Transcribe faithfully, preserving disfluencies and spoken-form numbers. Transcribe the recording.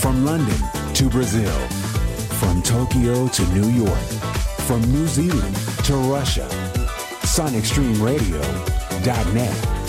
From London to Brazil, from Tokyo to New York, from New Zealand to Russia, Sonic Stream Radio dot net.